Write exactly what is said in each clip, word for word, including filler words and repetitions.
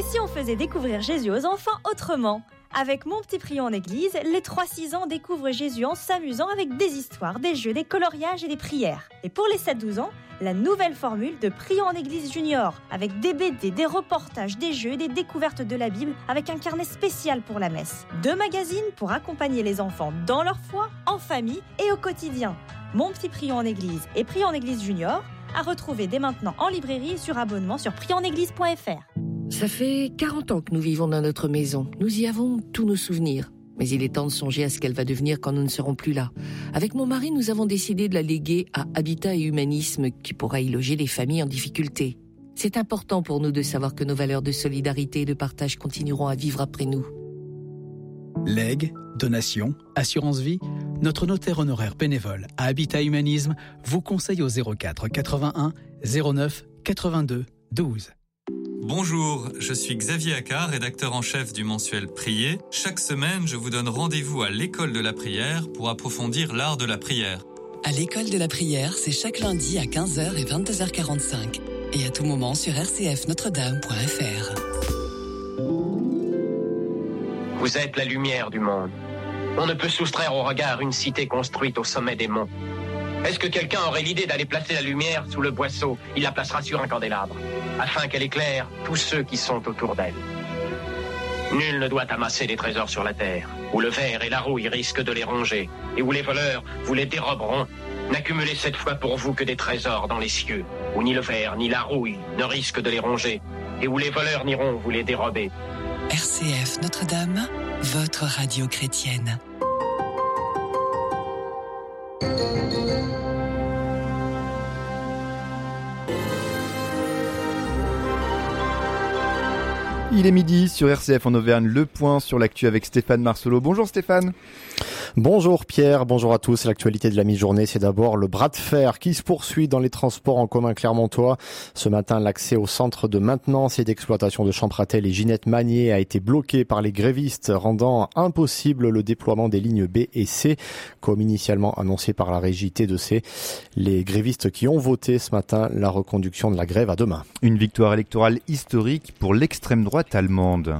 si on faisait découvrir Jésus aux enfants autrement ? Avec Mon Petit Prion en Église, les trois six ans découvrent Jésus en s'amusant avec des histoires, des jeux, des coloriages et des prières. Et pour les sept douze ans, la nouvelle formule de Prion en Église Junior, avec des B D, des reportages, des jeux et des découvertes de la Bible, avec un carnet spécial pour la messe. Deux magazines pour accompagner les enfants dans leur foi, en famille et au quotidien. Mon Petit Prion en Église et Prion en Église Junior, à retrouver dès maintenant en librairie et sur abonnement sur prion en église point f r. Ça fait quarante ans que nous vivons dans notre maison. Nous y avons tous nos souvenirs. Mais il est temps de songer à ce qu'elle va devenir quand nous ne serons plus là. Avec mon mari, nous avons décidé de la léguer à Habitat et Humanisme, qui pourra y loger les familles en difficulté. C'est important pour nous de savoir que nos valeurs de solidarité et de partage continueront à vivre après nous. Legs, donations, assurance vie, notre notaire honoraire bénévole à Habitat Humanisme vous conseille au zéro quatre quatre-vingt-un zéro neuf quatre-vingt-deux douze. Bonjour, je suis Xavier Accard, rédacteur en chef du mensuel Prier. Chaque semaine, je vous donne rendez-vous à l'école de la prière pour approfondir l'art de la prière. À l'école de la prière, c'est chaque lundi à quinze heures et vingt-deux heures quarante-cinq. Et à tout moment sur r c f notre dame point f r. Vous êtes la lumière du monde. On ne peut soustraire au regard une cité construite au sommet des monts. Est-ce que quelqu'un aurait l'idée d'aller placer la lumière sous le boisseau ? Il la placera sur un candélabre, afin qu'elle éclaire tous ceux qui sont autour d'elle. Nul ne doit amasser des trésors sur la terre, où le ver et la rouille risquent de les ronger, et où les voleurs vous les déroberont. N'accumulez cette fois pour vous que des trésors dans les cieux, où ni le ver ni la rouille ne risquent de les ronger, et où les voleurs n'iront vous les dérober. R C F Notre-Dame, votre radio chrétienne. Il est midi sur R C F en Auvergne, le point sur l'actu avec Stéphane Marcelot. Bonjour Stéphane. Bonjour Pierre, bonjour à tous. L'actualité de la mi-journée, c'est d'abord le bras de fer qui se poursuit dans les transports en commun clermontois. Ce matin, l'accès au centre de maintenance et d'exploitation de Champratel et Ginette Magnier a été bloqué par les grévistes, rendant impossible le déploiement des lignes B et C, comme initialement annoncé par la régie T deux C. Les grévistes qui ont voté ce matin la reconduction de la grève à demain. Une victoire électorale historique pour l'extrême droite allemande.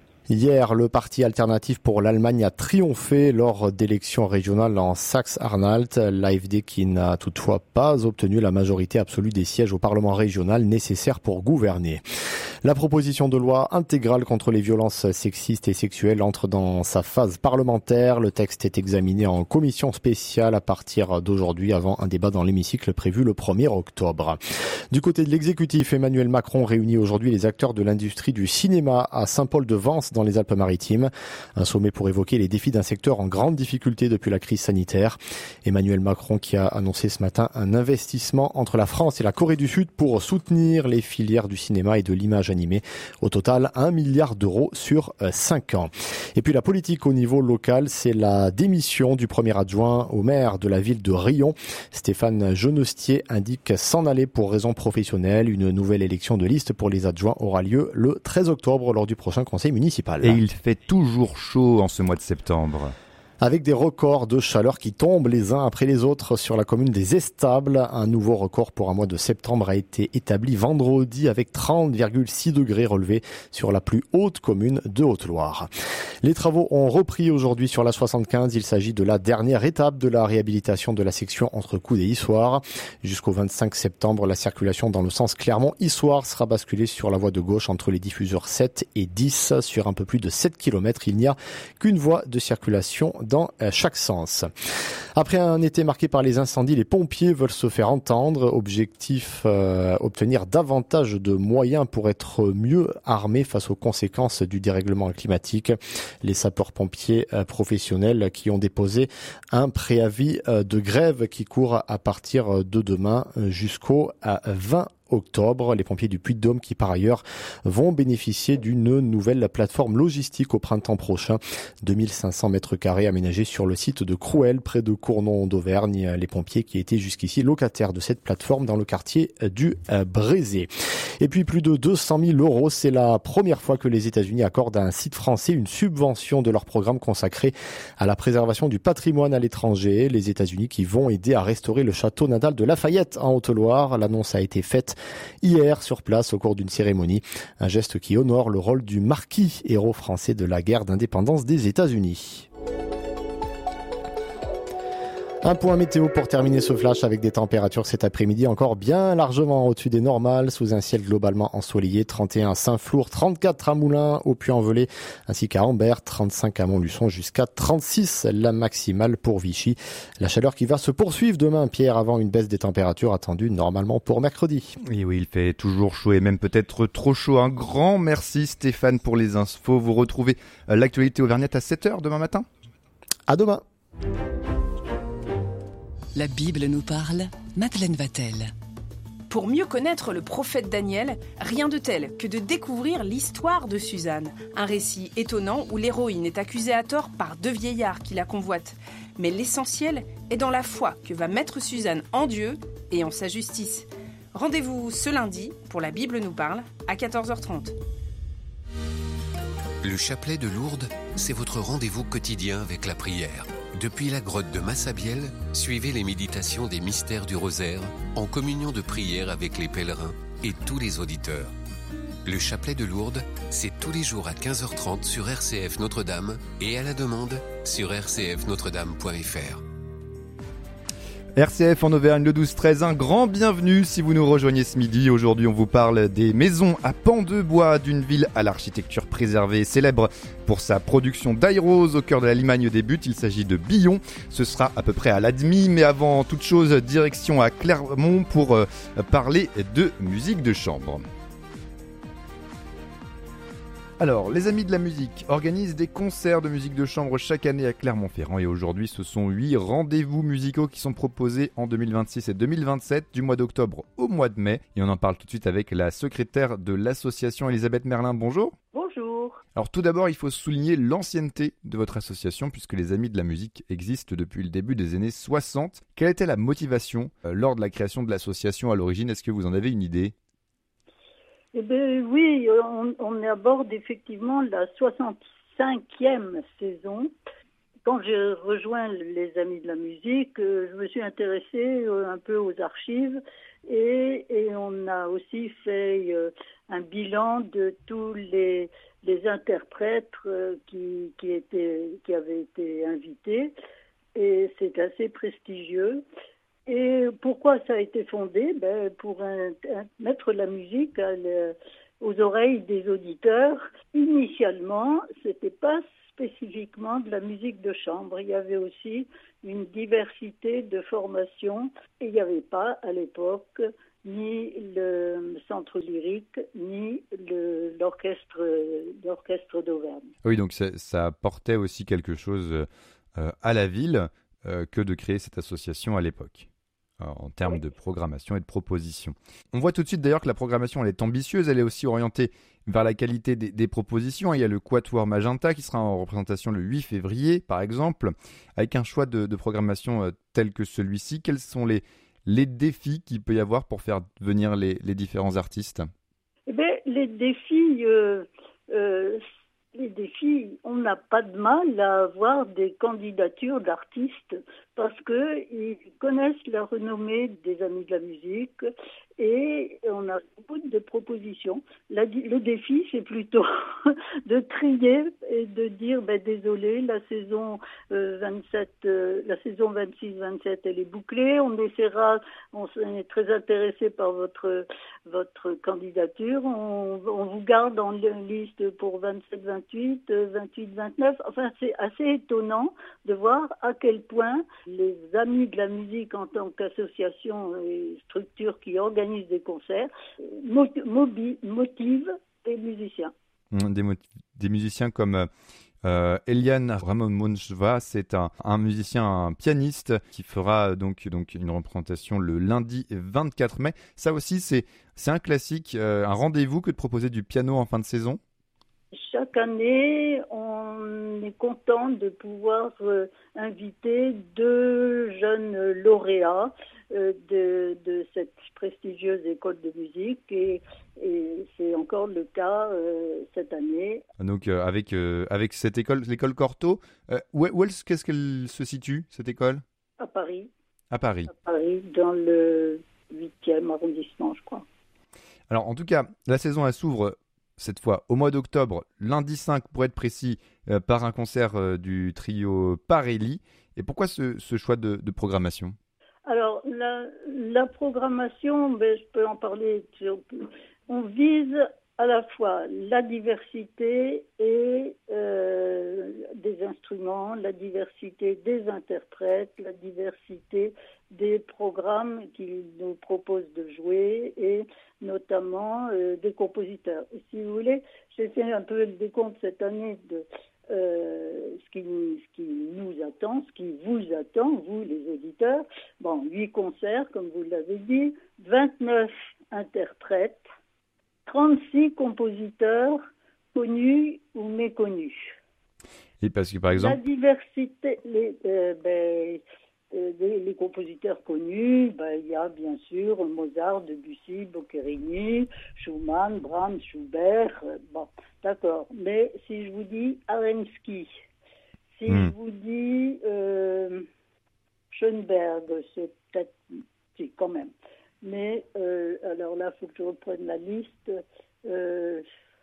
Hier, le parti alternatif pour l'Allemagne a triomphé lors d'élections régionales en Saxe-Anhalt. L'A F D qui n'a toutefois pas obtenu la majorité absolue des sièges au Parlement régional nécessaires pour gouverner. La proposition de loi intégrale contre les violences sexistes et sexuelles entre dans sa phase parlementaire. Le texte est examiné en commission spéciale à partir d'aujourd'hui avant un débat dans l'hémicycle prévu le premier octobre. Du côté de l'exécutif, Emmanuel Macron réunit aujourd'hui les acteurs de l'industrie du cinéma à Saint-Paul-de-Vence dans les Alpes-Maritimes. Un sommet pour évoquer les défis d'un secteur en grande difficulté depuis la crise sanitaire. Emmanuel Macron qui a annoncé ce matin un investissement entre la France et la Corée du Sud pour soutenir les filières du cinéma et de l'image animée. Au total, un milliard d'euros sur cinq ans. Et puis la politique au niveau local, c'est la démission du premier adjoint au maire de la ville de Riom. Stéphane Genestier indique s'en aller pour raisons professionnelles. Une nouvelle élection de liste pour les adjoints aura lieu le treize octobre lors du prochain conseil municipal. Et il fait toujours chaud en ce mois de septembre. Avec des records de chaleur qui tombent les uns après les autres sur la commune des Estables. Un nouveau record pour un mois de septembre a été établi vendredi avec trente virgule six degrés relevés sur la plus haute commune de Haute-Loire. Les travaux ont repris aujourd'hui sur la soixante-quinze. Il s'agit de la dernière étape de la réhabilitation de la section entre Coudes et Issoire. Jusqu'au vingt-cinq septembre, la circulation dans le sens Clermont-Issoire sera basculée sur la voie de gauche entre les diffuseurs sept et dix. Sur un peu plus de sept kilomètres, il n'y a qu'une voie de circulation dans chaque sens. Après un été marqué par les incendies, les pompiers veulent se faire entendre. Objectif, euh, obtenir davantage de moyens pour être mieux armés face aux conséquences du dérèglement climatique. Les sapeurs-pompiers euh, professionnels qui ont déposé un préavis euh, de grève qui court à partir de demain jusqu'au vingt octobre. Les pompiers du Puy-de-Dôme qui par ailleurs vont bénéficier d'une nouvelle plateforme logistique au printemps prochain. deux mille cinq cents mètres carrés aménagés sur le site de Crouel près de Cournon d'Auvergne. Les pompiers qui étaient jusqu'ici locataires de cette plateforme dans le quartier du Brézé. Et puis plus de deux cent mille euros, c'est la première fois que les États-Unis accordent à un site français une subvention de leur programme consacré à la préservation du patrimoine à l'étranger. Les États-Unis qui vont aider à restaurer le château natal de Lafayette en Haute-Loire. L'annonce a été faite hier sur place au cours d'une cérémonie. Un geste qui honore le rôle du marquis, héros français de la guerre d'indépendance des États-Unis. Un point météo pour terminer ce flash avec des températures cet après-midi encore bien largement au-dessus des normales, sous un ciel globalement ensoleillé. trente et un à Saint-Flour, trente-quatre à Moulins, au Puy-en-Velay, ainsi qu'à Ambert, trente-cinq à Montluçon, jusqu'à trente-six la maximale pour Vichy. La chaleur qui va se poursuivre demain, Pierre, avant une baisse des températures attendue normalement pour mercredi. Oui, oui, il fait toujours chaud et même peut-être trop chaud. Un grand merci Stéphane pour les infos. Vous retrouvez l'actualité auvergnate à sept heures demain matin. À demain. La Bible nous parle, Madeleine Vatel. Pour mieux connaître le prophète Daniel, rien de tel que de découvrir l'histoire de Suzanne. Un récit étonnant où l'héroïne est accusée à tort par deux vieillards qui la convoitent. Mais l'essentiel est dans la foi que va mettre Suzanne en Dieu et en sa justice. Rendez-vous ce lundi pour La Bible nous parle à quatorze heures trente. Le chapelet de Lourdes, c'est votre rendez-vous quotidien avec la prière. Depuis la grotte de Massabielle, suivez les méditations des mystères du rosaire en communion de prière avec les pèlerins et tous les auditeurs. Le chapelet de Lourdes, c'est tous les jours à quinze heures trente sur R C F Notre-Dame et à la demande sur r c f notre dame point f r. R C F en Auvergne, le douze treize, un grand bienvenue si vous nous rejoignez ce midi. Aujourd'hui, on vous parle des maisons à pans de bois d'une ville à l'architecture préservée, célèbre pour sa production d'ail rose au cœur de la Limagne des Buttes. Il s'agit de Billon. Ce sera à peu près à l'Admi, mais avant toute chose, direction à Clermont pour euh, parler de musique de chambre. Alors, les Amis de la musique organisent des concerts de musique de chambre chaque année à Clermont-Ferrand et aujourd'hui, ce sont huit rendez-vous musicaux qui sont proposés en deux mille vingt-six et deux mille vingt-sept, du mois d'octobre au mois de mai. Et on en parle tout de suite avec la secrétaire de l'association, Elisabeth Merlin. Bonjour. Bonjour. Alors tout d'abord, il faut souligner l'ancienneté de votre association puisque les Amis de la musique existent depuis le début des années soixante. Quelle était la motivation euh, lors de la création de l'association à l'origine ? Est-ce que vous en avez une idée ? Eh bien, oui, on, on aborde effectivement la soixante-cinquième saison. Quand j'ai rejoint les Amis de la musique, euh, je me suis intéressée euh, un peu aux archives et, et on a aussi fait euh, un bilan de tous les, les interprètes euh, qui, qui, étaient, qui avaient été invités et c'est assez prestigieux. Et pourquoi ça a été fondé ? Ben, pour un, un, mettre la musique à le, aux oreilles des auditeurs. Initialement, c'était pas spécifiquement de la musique de chambre. Il y avait aussi une diversité de formations et il n'y avait pas à l'époque ni le centre lyrique, ni le, l'orchestre, l'orchestre d'Auvergne. Oui, donc ça, ça apportait aussi quelque chose euh, à la ville euh, que de créer cette association à l'époque, euh, en termes oui. de programmation et de propositions. On voit tout de suite d'ailleurs que la programmation elle est ambitieuse, elle est aussi orientée vers la qualité des, des propositions. Il y a le Quatuor Magenta qui sera en représentation le huit février, par exemple, avec un choix de, de programmation euh, tel que celui-ci. Quels sont les les défis qu'il peut y avoir pour faire venir les, les différents artistes ? Eh bien, les défis, euh, euh, les défis, on n'a pas de mal à avoir des candidatures d'artistes parce qu'ils connaissent la renommée des Amis de la musique et on a beaucoup de propositions. La, le défi, c'est plutôt de trier et de dire ben, désolé, la saison euh, vingt-sept, euh, la saison vingt-six vingt-sept, elle est bouclée. On essaiera, on est très intéressé par votre votre candidature. On, on vous garde en liste pour vingt-sept vingt-huit, vingt-huit vingt-neuf. Enfin, c'est assez étonnant de voir à quel point les Amis de la musique en tant qu'association et structure qui organisent des concerts mobi- motivent des musiciens. Des, mo- des musiciens comme euh, Eliane Ramon-Monchva, c'est un, un musicien, un pianiste qui fera donc, donc une représentation le lundi vingt-quatre mai. Ça aussi, c'est, c'est un classique, euh, un rendez-vous que de proposer du piano en fin de saison. Chaque année, on est content de pouvoir euh, inviter deux jeunes lauréats euh, de, de cette prestigieuse école de musique et, et c'est encore le cas euh, cette année. Donc euh, avec, euh, avec cette école, l'école Cortot, euh, où, où est-ce, qu'est-ce qu'elle se situe, cette école ? À Paris. À Paris. À Paris, dans le huitième arrondissement, je crois. Alors en tout cas, la saison elle s'ouvre cette fois au mois d'octobre, lundi cinq pour être précis, euh, par un concert euh, du trio Parelli. Et pourquoi ce, ce choix de, de programmation ? Alors, la, la programmation, ben, je peux en parler. On vise à la fois la diversité et euh, des instruments, la diversité des interprètes, la diversité des programmes qu'ils nous proposent de jouer et notamment euh, des compositeurs. Et si vous voulez, j'ai fait un peu le décompte cette année de euh, ce, qui, ce qui nous attend, ce qui vous attend, vous les auditeurs. Bon, huit concerts, comme vous l'avez dit, vingt-neuf interprètes, trente-six compositeurs connus ou méconnus. Et parce que par exemple... La diversité, les, euh, ben, euh, les, les compositeurs connus, ben, il y a bien sûr Mozart, Debussy, Boccherini, Schumann, Brahms, Schubert, euh, bon, d'accord. Mais si je vous dis Arensky, si hmm. je vous dis euh, Schoenberg, c'est peut-être, si, quand même. Mais, euh, alors là, il faut que je reprenne la liste. Euh,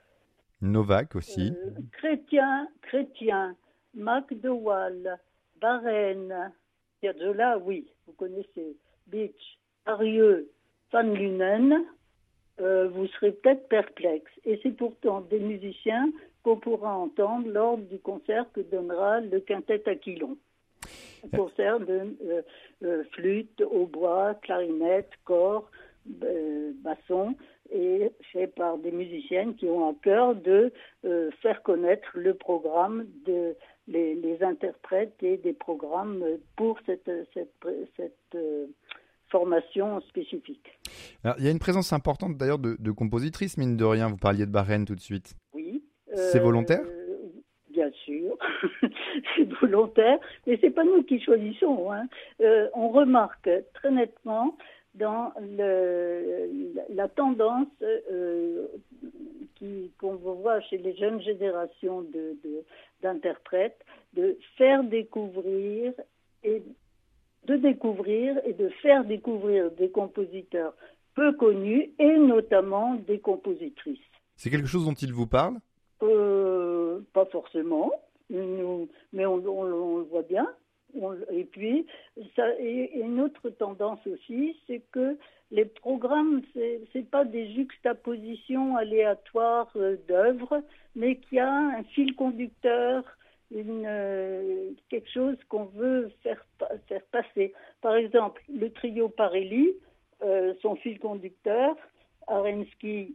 Novak aussi. Euh, Chrétien, Chrétien, MacDowell, Barène, Piazzolla, oui, vous connaissez, Beach, Arieux, Van Lunen, euh, vous serez peut-être perplexe. Et c'est pourtant des musiciens qu'on pourra entendre lors du concert que donnera le quintet Aquilon. Un concert de euh, euh, flûte, hautbois, clarinette, cor, euh, basson, et fait par des musiciennes qui ont à cœur de euh, faire connaître le programme, de, les, les interprètes et des programmes pour cette, cette, cette euh, formation spécifique. Alors, il y a une présence importante d'ailleurs de, de compositrices, mine de rien. Vous parliez de Barène tout de suite. Oui. C'est euh, volontaire ? Bien sûr, c'est volontaire, mais c'est pas nous qui choisissons. Hein. Euh, on remarque très nettement dans le, la tendance euh, qui, qu'on voit chez les jeunes générations de, de, d'interprètes de faire découvrir et de découvrir et de faire découvrir des compositeurs peu connus et notamment des compositrices. C'est quelque chose dont ils vous parlent ? Euh, pas forcément, nous, mais on, on, on le voit bien. On, et puis, ça, et, et une autre tendance aussi, c'est que les programmes, c'est, c'est pas des juxtapositions aléatoires euh, d'œuvres, mais qu'il y a un fil conducteur, une, euh, quelque chose qu'on veut faire, faire passer. Par exemple, le trio Parelli, euh, son fil conducteur, Arensky